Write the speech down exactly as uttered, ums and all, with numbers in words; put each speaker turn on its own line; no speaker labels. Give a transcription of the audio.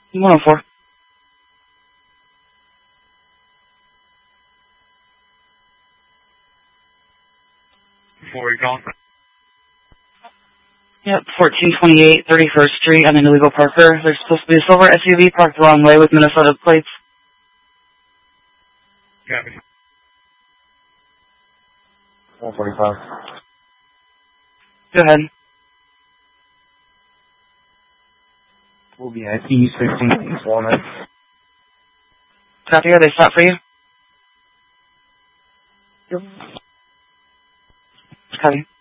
one oh four.
Before you calling?
Yep, fourteen twenty-eight thirty-first Street on an illegal parker. There's supposed to be a silver S U V parked the wrong way with Minnesota plates.
Copy.
one forty-five.
Go ahead.
We'll be at E sixteen Walnut.
Copy, are they stopped for you?
Yep.
Copy.